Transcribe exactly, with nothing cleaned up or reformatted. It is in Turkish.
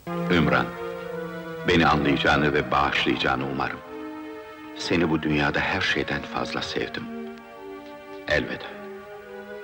Ümran, beni anlayacağını ve bağışlayacağını umarım. Seni bu dünyada her şeyden fazla sevdim. Elveda.